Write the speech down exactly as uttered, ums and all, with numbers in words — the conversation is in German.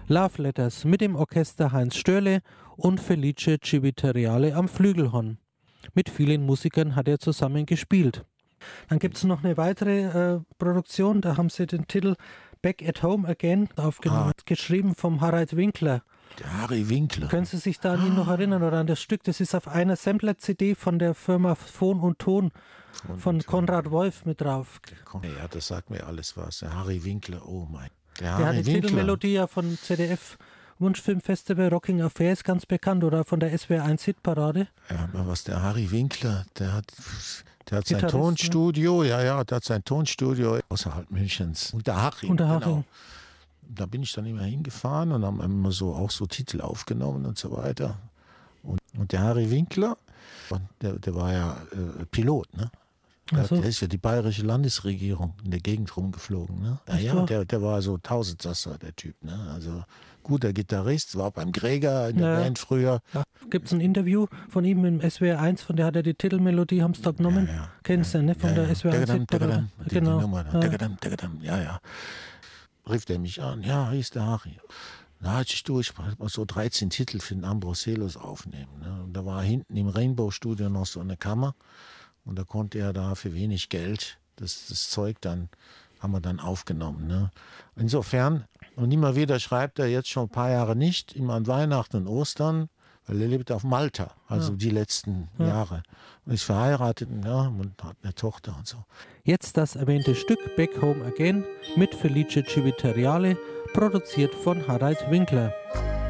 Love Letters mit dem Orchester Heinz Störle und Felice Civitariale am Flügelhorn. Mit vielen Musikern hat er zusammen gespielt. Dann gibt es noch eine weitere äh, Produktion, da haben sie den Titel Back at Home Again aufgenommen, ah. geschrieben vom Harald Winkler. Der Harry Winkler. Können Sie sich da an ihn noch erinnern oder an das Stück? Das ist auf einer Sampler-C D von der Firma Phon und Ton von, von Konrad Wolf mit drauf. Ja, das sagt mir alles was. Der Harry Winkler, oh mein. Der, der Harry hat die Winkler. Titelmelodie ja von Z D F Wunschfilmfestival Rocking Affairs ganz bekannt oder von der S W R eins Hitparade. Ja, aber was der Harry Winkler, der hat, der hat sein Gitarrist, Tonstudio, ne? ja, ja, der hat sein Tonstudio außerhalb Münchens. Unterhaching. Unterhaching. Genau. Da bin ich dann immer hingefahren und haben immer so auch so Titel aufgenommen und so weiter. Und, und der Harry Winkler, der, der war ja äh, Pilot, ne? Der, so. der ist ja die bayerische Landesregierung in der Gegend rumgeflogen, ne? Ja, ja, der, der war so Tausendsasser, der Typ, ne? Also guter Gitarrist, war beim Gräger in der ja. Band früher. Ja. Gibt es ein Interview von ihm im S W R eins, von der hat er die Titelmelodie, haben sie da genommen? Ja, ja. Kennst du, ne? Von ja, der ja. S W R eins Hitparade. Genau. Die Nummer, ja. ja, ja. Rief der mich an, ja, hier ist der Harry. Da hatte ich durch, so dreizehn Titel für den Ambroselos aufnehmen. Ne? Und da war hinten im Rainbow-Studio noch so eine Kammer und da konnte er da für wenig Geld das, das Zeug dann, haben wir dann aufgenommen. Ne? Insofern, und immer wieder schreibt er jetzt schon ein paar Jahre nicht, immer an Weihnachten und Ostern, weil er lebt auf Malta, also ja. die letzten ja. Jahre. Und ist verheiratet ja, und hat eine Tochter und so. Jetzt das erwähnte Stück Back Home Again mit Felice Civitariale, produziert von Harald Winkler.